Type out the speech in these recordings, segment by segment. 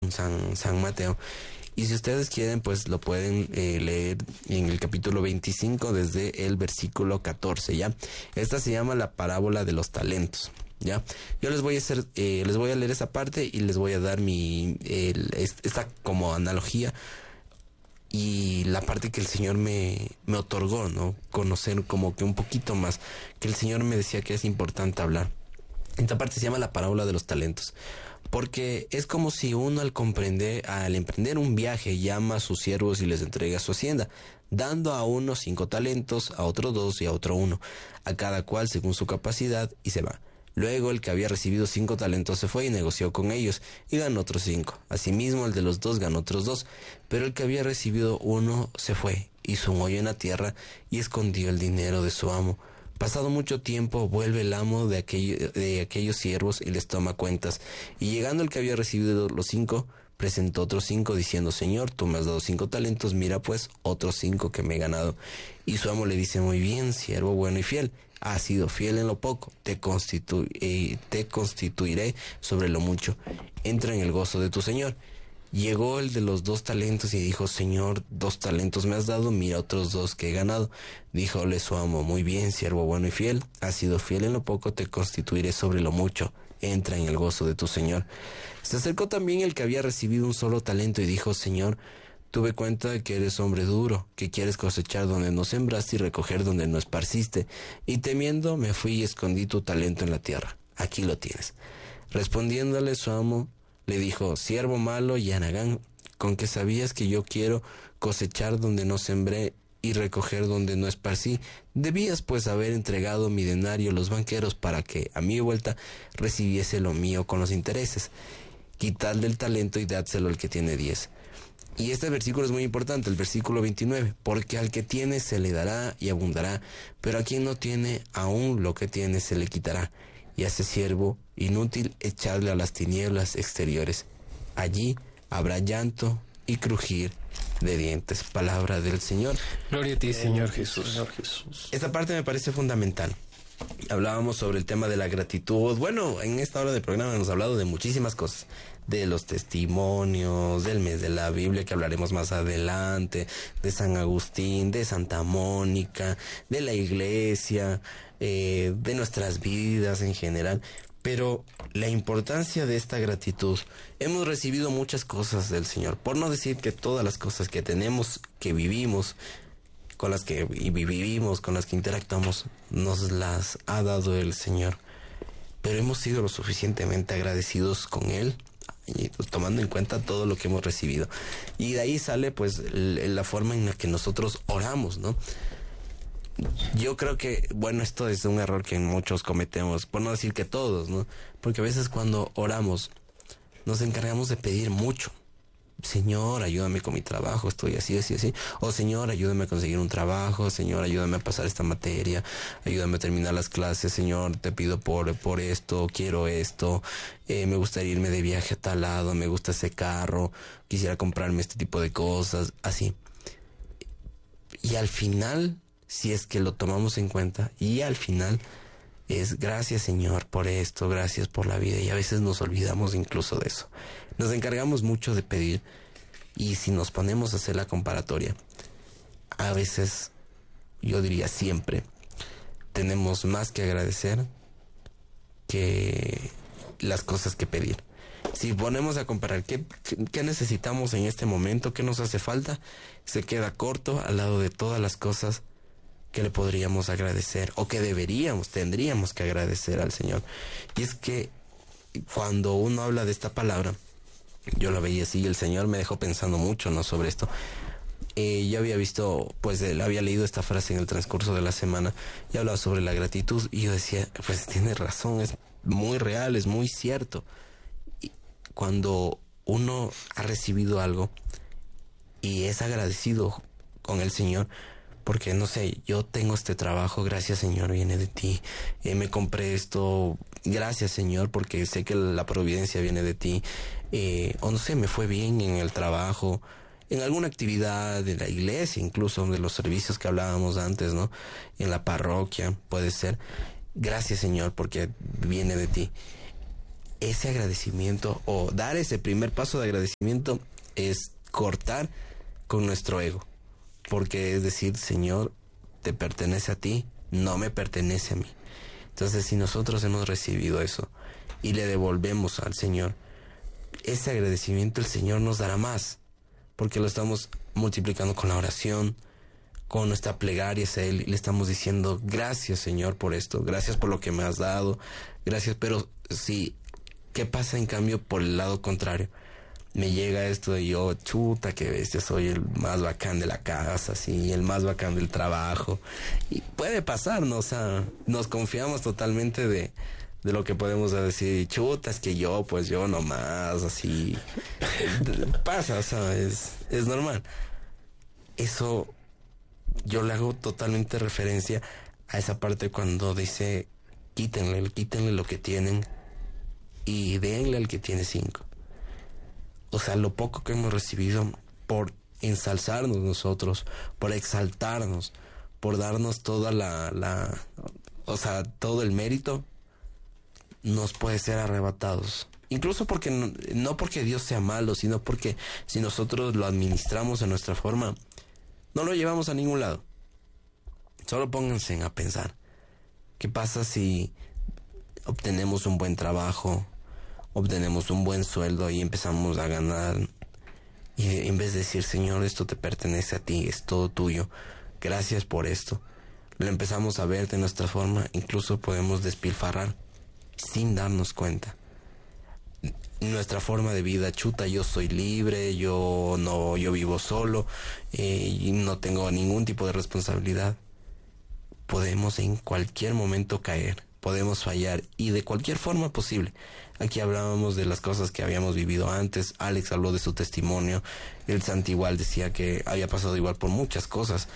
San Mateo. Y si ustedes quieren, pues lo pueden leer en el capítulo 25 desde el versículo 14, ¿ya? Esta se llama la parábola de los talentos, ¿ya? Yo les voy a leer esa parte y les voy a dar esta como analogía y la parte que el Señor me otorgó, ¿no? Conocer como que un poquito más, que el Señor me decía que es importante hablar. Esta parte se llama la parábola de los talentos. Porque es como si uno al emprender un viaje llama a sus siervos y les entrega su hacienda, dando a uno 5 talentos, a otro 2 y a otro 1, a cada cual según su capacidad, y se va. Luego el que había recibido 5 talentos se fue y negoció con ellos, y ganó otros 5. Asimismo el de los 2 ganó otros 2, pero el que había recibido 1 se fue, hizo un hoyo en la tierra y escondió el dinero de su amo. Pasado mucho tiempo, vuelve el amo de aquellos siervos y les toma cuentas. Y llegando el que había recibido los 5, presentó otros 5, diciendo: Señor, tú me has dado 5 talentos, mira pues otros 5 que me he ganado. Y su amo le dice: muy bien, siervo bueno y fiel, has sido fiel en lo poco, te constituiré sobre lo mucho. Entra en el gozo de tu Señor. Llegó el de los 2 talentos y dijo: Señor, 2 talentos me has dado, mira otros 2 que he ganado. Díjole su amo: muy bien, siervo bueno y fiel, has sido fiel en lo poco, te constituiré sobre lo mucho. Entra en el gozo de tu Señor. Se acercó también el que había recibido un solo talento y dijo: Señor, tuve cuenta de que eres hombre duro, que quieres cosechar donde no sembraste y recoger donde no esparciste. Y temiendo me fui y escondí tu talento en la tierra. Aquí lo tienes. Respondiéndole su amo, le dijo: siervo malo y hanagán, con que sabías que yo quiero cosechar donde no sembré y recoger donde no esparcí, debías pues haber entregado mi denario a los banqueros para que a mi vuelta recibiese lo mío con los intereses. Quitadle el talento y dádselo al que tiene 10. Y este versículo es muy importante, el versículo 29, porque al que tiene se le dará y abundará, pero a quien no tiene, aún lo que tiene se le quitará. Y a ese siervo inútil echadle a las tinieblas exteriores. Allí habrá llanto y crujir de dientes. Palabra del Señor. Gloria a ti, Señor Jesús. Señor Jesús. Esta parte me parece fundamental. Hablábamos sobre el tema de la gratitud. Bueno, en esta hora del programa hemos hablado de muchísimas cosas. De los testimonios, del mes de la Biblia que hablaremos más adelante, de San Agustín, de Santa Mónica, de la iglesia, de nuestras vidas en general. Pero la importancia de esta gratitud, hemos recibido muchas cosas del Señor, por no decir que todas las cosas que tenemos, que vivimos, con las que vivimos, con las que interactuamos, nos las ha dado el Señor. Pero hemos sido lo suficientemente agradecidos con Él, y pues, tomando en cuenta todo lo que hemos recibido. Y de ahí sale pues la forma en la que nosotros oramos, ¿no? Yo creo que, bueno, esto es un error que muchos cometemos, por no decir que todos, ¿no? Porque a veces cuando oramos nos encargamos de pedir mucho. Señor, ayúdame con mi trabajo, estoy así, así, así. O Señor, ayúdame a conseguir un trabajo. Señor, ayúdame a pasar esta materia. Ayúdame a terminar las clases. Señor, te pido por esto, quiero esto. Me gustaría irme de viaje a tal lado, me gusta ese carro. Quisiera comprarme este tipo de cosas, así. Y al final, si es que lo tomamos en cuenta, y al final es gracias Señor por esto, gracias por la vida, y a veces nos olvidamos incluso de eso. Nos encargamos mucho de pedir, y si nos ponemos a hacer la comparatoria, a veces, yo diría siempre, tenemos más que agradecer que las cosas que pedir. Si ponemos a comparar qué necesitamos en este momento, qué nos hace falta, se queda corto al lado de todas las cosas que le podríamos agradecer, o que tendríamos que agradecer al Señor. Y es que cuando uno habla de esta palabra, yo lo veía así, y el Señor me dejó pensando mucho, ¿no?, sobre esto. Yo había visto, pues había leído esta frase en el transcurso de la semana, y hablaba sobre la gratitud, y yo decía, pues tiene razón, es muy real, es muy cierto. Y cuando uno ha recibido algo y es agradecido con el Señor, porque no sé, yo tengo este trabajo, gracias Señor, viene de ti. Me compré esto, gracias Señor, porque sé que la providencia viene de ti. O no sé, me fue bien en el trabajo, en alguna actividad de la iglesia, incluso de los servicios que hablábamos antes, ¿no? En la parroquia, puede ser. Gracias Señor, porque viene de ti. ese agradecimiento o dar ese primer paso de agradecimiento es cortar con nuestro ego. Porque es decir, Señor, te pertenece a ti, no me pertenece a mí. Entonces, si nosotros hemos recibido eso y le devolvemos al Señor ese agradecimiento, el Señor nos dará más, porque lo estamos multiplicando con la oración, con nuestra plegaria hacia Él, y le estamos diciendo, gracias Señor por esto, gracias por lo que me has dado, gracias. Pero sí, ¿qué pasa en cambio por el lado contrario? Me llega esto y yo, chuta, que bestia, soy el más bacán de la casa, sí, el más bacán del trabajo. Y puede pasar, ¿no? O sea, nos confiamos totalmente de lo que podemos decir, chuta, es que yo nomás, así. Pasa, o sea, es normal. Eso, yo le hago totalmente referencia a esa parte cuando dice, quítenle lo que tienen y denle al que tiene 5. O sea, lo poco que hemos recibido por ensalzarnos nosotros, por exaltarnos, por darnos toda todo el mérito, nos puede ser arrebatados. Incluso porque no porque Dios sea malo, sino porque si nosotros lo administramos de nuestra forma, no lo llevamos a ningún lado. Solo pónganse a pensar, ¿qué pasa si obtenemos un buen trabajo, obtenemos un buen sueldo y empezamos a ganar, y en vez de decir, Señor, esto te pertenece a ti, es todo tuyo, gracias por esto, lo empezamos a ver de nuestra forma, incluso podemos despilfarrar sin darnos cuenta. Nuestra forma de vida, chuta, yo soy libre, yo vivo solo, y no tengo ningún tipo de responsabilidad. Podemos en cualquier momento caer, podemos fallar, y de cualquier forma posible. Aquí hablábamos de las cosas que habíamos vivido antes, Alex habló de su testimonio, el Santi igual decía que había pasado igual por muchas cosas,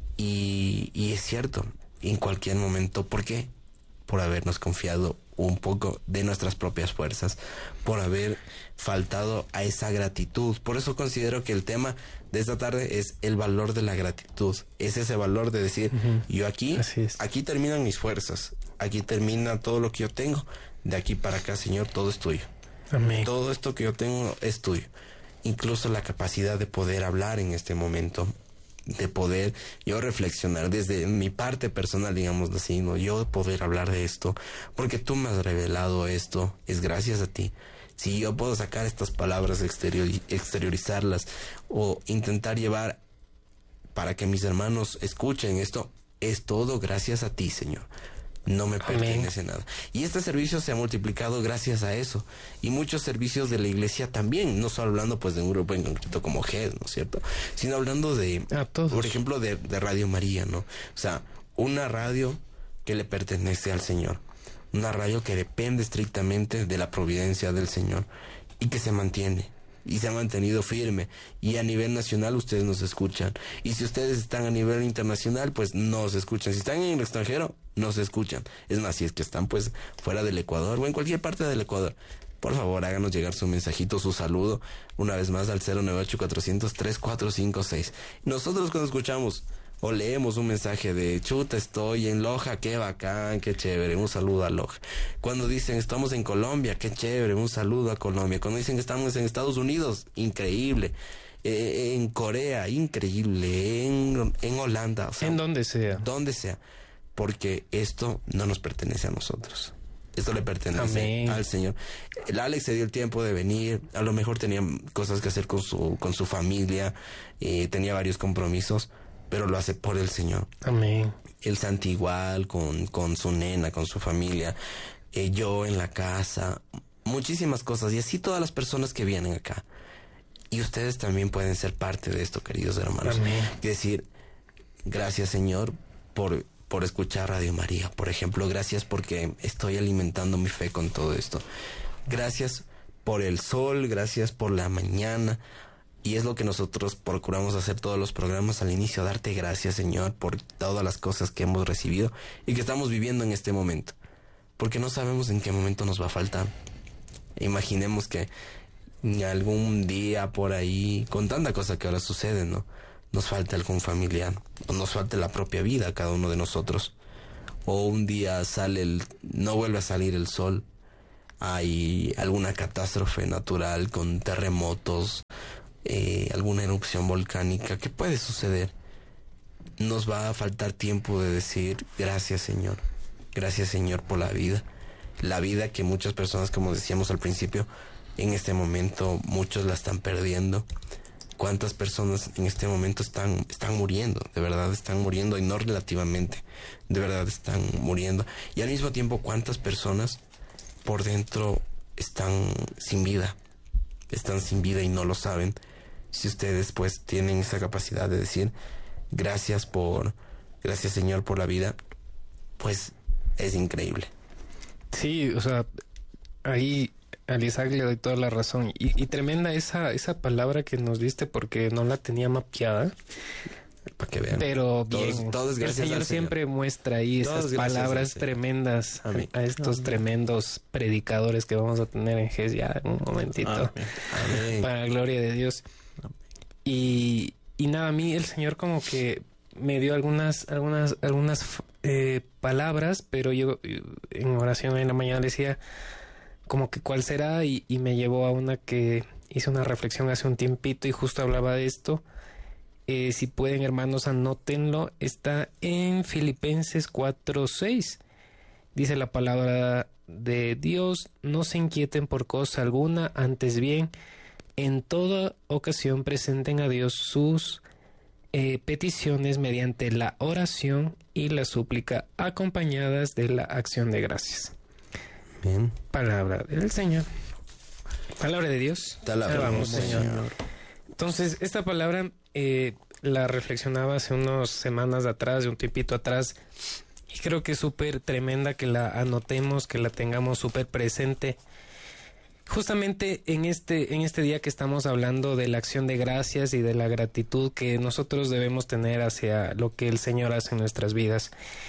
y es cierto, en cualquier momento. ¿Por qué? Por habernos confiado un poco de nuestras propias fuerzas, por haber faltado a esa gratitud. Por eso considero que el tema de esta tarde es el valor de la gratitud. Es ese valor de decir, yo aquí terminan mis fuerzas, aquí termina todo lo que yo tengo, de aquí para acá, Señor, todo es tuyo. Amén. Todo esto que yo tengo es tuyo. Incluso la capacidad de poder hablar en este momento, de poder yo reflexionar desde mi parte personal, digamos así, ¿no? Yo poder hablar de esto, porque tú me has revelado esto, es gracias a ti. Si yo puedo sacar estas palabras, exteriorizarlas o intentar llevar para que mis hermanos escuchen esto, es todo gracias a ti, Señor. No me pertenece nada. Y este servicio se ha multiplicado gracias a eso. Y muchos servicios de la iglesia también, no solo hablando pues de un grupo en concreto como GED, ¿no es cierto? Sino hablando de, por ejemplo, de Radio María, ¿no? O sea, una radio que le pertenece al Señor. Una radio que depende estrictamente de la providencia del Señor y que se mantiene. Y se ha mantenido firme. Y a nivel nacional ustedes nos escuchan. Y si ustedes están a nivel internacional, pues nos escuchan. Si están en el extranjero, nos escuchan. Es más, si es que están pues fuera del Ecuador o en cualquier parte del Ecuador, por favor háganos llegar su mensajito, su saludo, una vez más al 098-400-3456. Nosotros cuando escuchamos o leemos un mensaje de chuta, estoy en Loja, qué bacán, qué chévere, un saludo a Loja. Cuando dicen estamos en Colombia, qué chévere, un saludo a Colombia. Cuando dicen estamos en Estados Unidos, increíble. En Corea, increíble. En Holanda, o sea, en donde sea. Donde sea. Porque esto no nos pertenece a nosotros. Esto le pertenece al Señor. El Alex se dio el tiempo de venir. A lo mejor tenía cosas que hacer con su familia. Tenía varios compromisos. Pero lo hace por el Señor. Amén. El Santi igual, con su nena, con su familia. Yo en la casa. Muchísimas cosas. Y así todas las personas que vienen acá. Y ustedes también pueden ser parte de esto, queridos hermanos. Amén. Y decir, gracias, Señor, por escuchar Radio María. Por ejemplo, gracias porque estoy alimentando mi fe con todo esto. Gracias por el sol, gracias por la mañana. Y es lo que nosotros procuramos hacer todos los programas al inicio, darte gracias, Señor, por todas las cosas que hemos recibido y que estamos viviendo en este momento. Porque no sabemos en qué momento nos va a faltar. Imaginemos que algún día por ahí, con tanta cosa que ahora sucede, ¿no? Nos falta algún familiar, o nos falta la propia vida a cada uno de nosotros. O un día no vuelve a salir el sol. hay alguna catástrofe natural con terremotos, alguna erupción volcánica, ¿qué puede suceder? Nos va a faltar tiempo de decir gracias Señor por la vida que muchas personas, como decíamos al principio, en este momento muchos la están perdiendo. ¿Cuántas personas en este momento están muriendo? De verdad están muriendo, y no relativamente, de verdad están muriendo. Y al mismo tiempo, ¿cuántas personas por dentro están sin vida y no lo saben? Si ustedes pues tienen esa capacidad de decir gracias Señor por la vida, pues es increíble. Sí, o sea, ahí al Isaac le doy toda la razón. Y tremenda esa palabra que nos diste, porque no la tenía mapeada. Para que vean. Pero bien, todos el Señor siempre muestra ahí esas palabras tremendas a estos tremendos predicadores que vamos a tener en GES ya en un momentito. Amén. Para la gloria de Dios. Y nada, a mí el Señor como que me dio algunas palabras, pero yo en oración en la mañana decía como que cuál será, y me llevó a una que hice una reflexión hace un tiempito y justo hablaba de esto. Si pueden, hermanos, anótenlo. Está en Filipenses 4:6. Dice la palabra de Dios: no se inquieten por cosa alguna, antes bien, en toda ocasión presenten a Dios sus peticiones mediante la oración y la súplica, acompañadas de la acción de gracias. Bien. Palabra del Señor. Palabra de Dios. Alabamos, Señor. Entonces, esta palabra la reflexionaba hace unas semanas atrás, de un tiempito atrás, y creo que es súper tremenda que la anotemos, que la tengamos súper presente. Justamente en este día que estamos hablando de la acción de gracias y de la gratitud que nosotros debemos tener hacia lo que el Señor hace en nuestras vidas.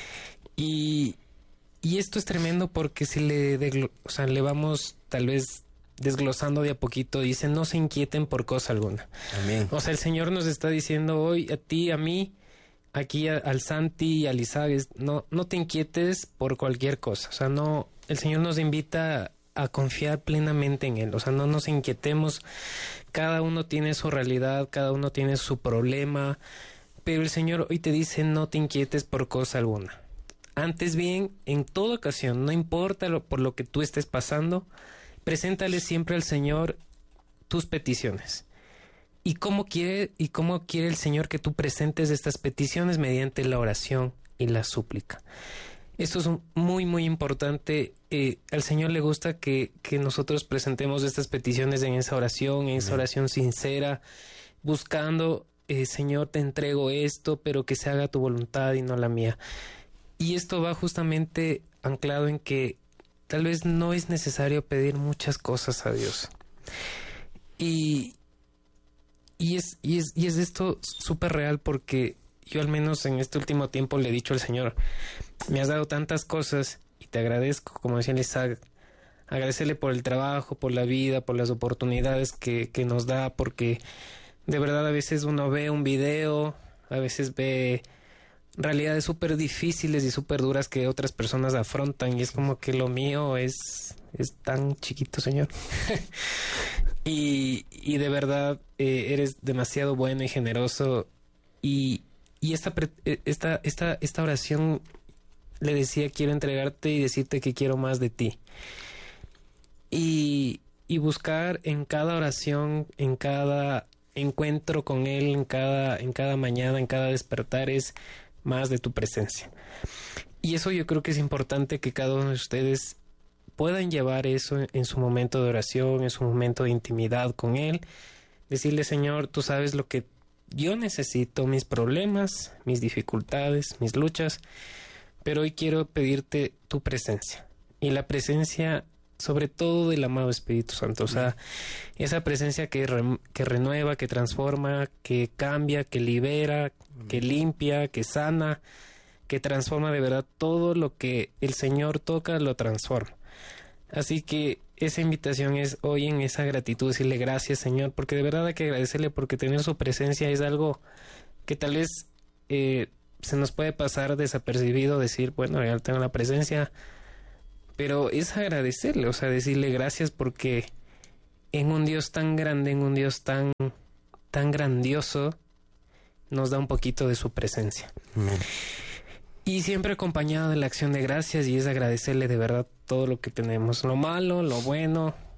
Y esto es tremendo porque si le vamos tal vez desglosando de a poquito, dice: no se inquieten por cosa alguna. Amén. O sea, el Señor nos está diciendo hoy a ti, a mí, aquí al Santi y al Isaac, no te inquietes por cualquier cosa. O sea, el Señor nos invita a confiar plenamente en Él. O sea, no nos inquietemos. Cada uno tiene su realidad, cada uno tiene su problema, pero el Señor hoy te dice: no te inquietes por cosa alguna. Antes bien, en toda ocasión, no importa por lo que tú estés pasando, preséntale siempre al Señor tus peticiones. ¿Y cómo quiere el Señor que tú presentes estas peticiones? Mediante la oración y la súplica. Esto es muy, muy importante. Al Señor le gusta que nosotros presentemos estas peticiones en esa oración sincera, buscando, Señor, te entrego esto, pero que se haga tu voluntad y no la mía. Y esto va justamente anclado en que tal vez no es necesario pedir muchas cosas a Dios. Y es esto súper real, porque yo al menos en este último tiempo le he dicho al Señor: me has dado tantas cosas y te agradezco, como decía Isaac, agradecerle por el trabajo, por la vida, por las oportunidades que nos da, porque de verdad a veces uno ve un video, a veces ve realidades súper difíciles y súper duras que otras personas afrontan, y es como que lo mío es tan chiquito, Señor. y de verdad eres demasiado bueno y generoso, y esta oración le decía: quiero entregarte y decirte que quiero más de ti, y buscar en cada oración, en cada encuentro con Él, en cada mañana, en cada despertar, es más de tu presencia. Y eso yo creo que es importante que cada uno de ustedes puedan llevar eso en su momento de oración, en su momento de intimidad con Él. Decirle: Señor, tú sabes lo que yo necesito, mis problemas, mis dificultades, mis luchas, pero hoy quiero pedirte tu presencia. Y la presencia, sobre todo, del amado Espíritu Santo. O sea, esa presencia que renueva, que transforma, que cambia, que libera, que limpia, que sana, que transforma de verdad. Todo lo que el Señor toca lo transforma. Así que esa invitación es hoy, en esa gratitud, decirle: gracias, Señor, porque de verdad hay que agradecerle, porque tener su presencia es algo que tal vez se nos puede pasar desapercibido, decir: bueno, ya tengo la presencia, Pero es agradecerle, o sea, decirle gracias porque en un Dios tan grande, en un Dios tan grandioso, nos da un poquito de su presencia. Amén. Y siempre acompañado de la acción de gracias, y es agradecerle de verdad todo lo que tenemos, lo malo, lo bueno,